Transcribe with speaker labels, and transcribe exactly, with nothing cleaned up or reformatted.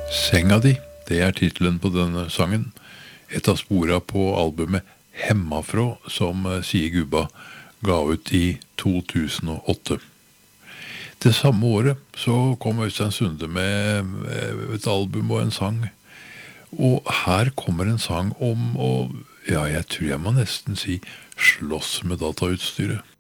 Speaker 1: Senga di, det er titelen på denne sangen. Et av spora på albumet Hemmafrå, som Sie Gubba ga ut i to tusen og åtte. Det samme året så kom Øystein Sunde med et album og en sang. Og her kommer en sang om å, ja, jeg tror jeg må nesten si, slåss med datautstyret.